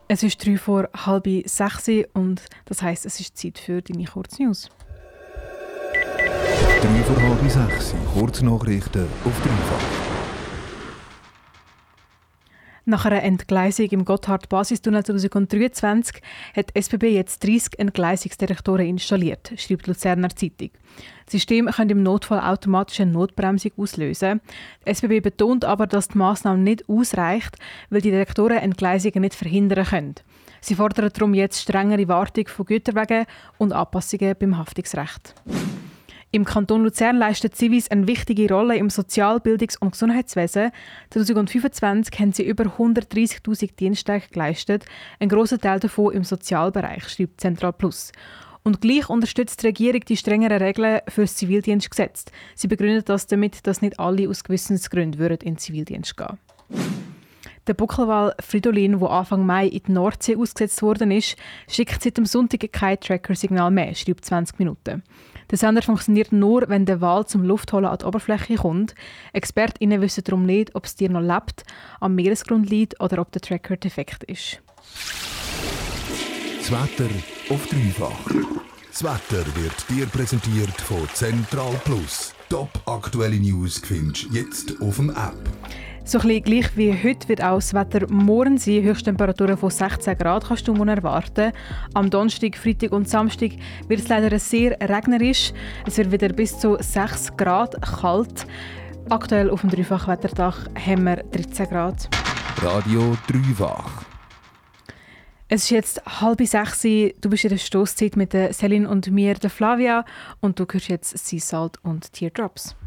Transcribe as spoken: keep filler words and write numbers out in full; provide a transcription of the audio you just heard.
Es ist drei vor halb sechs und das heisst, es ist Zeit für deine Kurznews. drei vor halb sechs, Kurznachrichten auf dreifach. Nach einer Entgleisung im Gotthard-Basistunnel zwanzig dreiundzwanzig hat die S B B jetzt dreißig Entgleisungsdetektoren installiert, schreibt die Luzerner Zeitung. Das System kann im Notfall automatisch eine Notbremsung auslösen. Die S B B betont aber, dass die Massnahme nicht ausreicht, weil die Detektoren Entgleisungen nicht verhindern können. Sie fordern darum jetzt strengere Wartung von Güterwagen und Anpassungen beim Haftungsrecht. Im Kanton Luzern leisten Zivis eine wichtige Rolle im Sozial-, Bildungs- und Gesundheitswesen. zwanzig fünfundzwanzig haben sie über hundertdreissigtausend Diensttage geleistet, ein grosser Teil davon im Sozialbereich, schreibt Zentral Plus. Und gleich unterstützt die Regierung die strengeren Regeln für das Zivildienstgesetz. Sie begründet das damit, dass nicht alle aus Gewissensgründen in den Zivildienst gehen würden. Der Buckelwal Fridolin, der Anfang Mai in die Nordsee ausgesetzt worden ist, schickt seit dem Sonntag kein Tracker-Signal mehr, schreibt zwanzig Minuten. Der Sender funktioniert nur, wenn der Wal zum Luftholen an die Oberfläche kommt. ExpertInnen wissen darum nicht, ob das Tier noch lebt, am Meeresgrund liegt oder ob der Tracker defekt ist. Das Wetter auf dreifach. Das Wetter wird dir präsentiert von Zentral Plus. Top aktuelle News findest du jetzt auf dem App. So ein bisschen gleich wie heute wird auch das Wetter morgen sein. Höchsttemperaturen von sechzehn Grad kannst du morgen erwarten. Am Donnerstag, Freitag und Samstag wird es leider sehr regnerisch. Es wird wieder bis zu sechs Grad kalt. Aktuell auf dem Dreifach-Wetterdach haben wir dreizehn Grad. Radio Dreifach. Es ist jetzt halb sechs. Du bist in der Stosszeit mit der Celine und mir, der Flavia. Und du hörst jetzt Sea Salt und Teardrops.